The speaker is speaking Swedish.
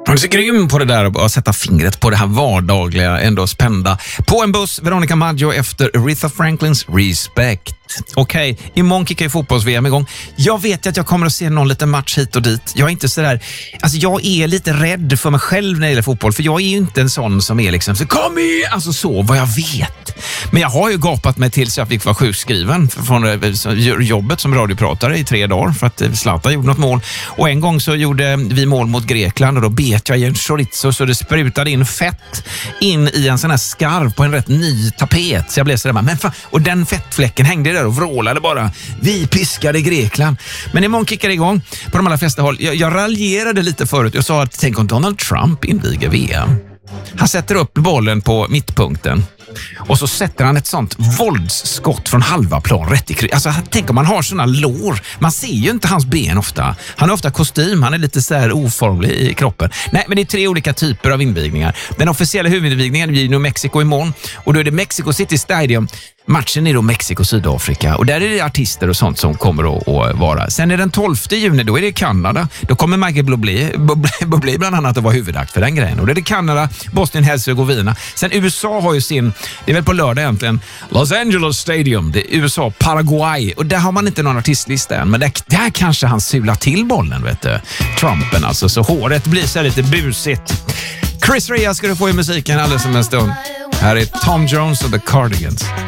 Han är så grym på det där att sätta fingret på det här vardagliga, ändå spända. På en buss, Veronica Maggio efter Aretha Franklins Respect. Okej, imorgon kickar ju fotbolls-VM igång. Jag vet att jag kommer att se någon liten match hit och dit. Jag är inte sådär, alltså jag är lite rädd för mig själv när det gäller fotboll. För jag är ju inte en sån som är liksom så, kom igen, alltså så, vad jag vet. Men jag har ju gapat mig tills jag fick vara sjukskriven från jobbet som radiopratare i 3 dagar för att Zlatan gjorde något mål. Och en gång så gjorde vi mål mot Grekland och då bet jag i en chorizo så det sprutade in fett in i en sån här skarv på en rätt ny tapet. Så jag blev sådär, men fan, och den fettfläcken hängde där och vrålade bara. Vi piskade Grekland. Men imorgon kickar det igång på de allra flesta håll. Jag raljerade lite förut. Jag sa att tänk om Donald Trump inviger VM. Han sätter upp bollen på mittpunkten och så sätter han ett sånt våldsskott från halva plan rätt i kryss. Alltså tänk om man har såna lår. Man ser ju inte hans ben ofta. Han har ofta kostym, han är lite så här oformlig i kroppen. Nej, men det är 3 olika typer av invigningar. Den officiella huvudinvigningen blir i New Mexico imorgon och då är det Mexico City Stadium. Matchen är då Mexiko-Sydafrika och där är det artister och sånt som kommer att vara. Sen är den 12 juni, då är det Kanada. Då kommer Michael Bublé bland annat att vara huvudakt för den grejen. Och det är det Kanada, Bosnien-Herzegovina. Sen USA har ju sin, det är väl på lördag egentligen, Los Angeles Stadium. Det är USA, Paraguay. Och där har man inte någon artistlista än. Men där kanske han sular till bollen, vet du. Trumpen alltså, så håret blir så lite busigt. Chris Rea ska du få i musiken alldeles om en stund. Här är Tom Jones och The Cardigans.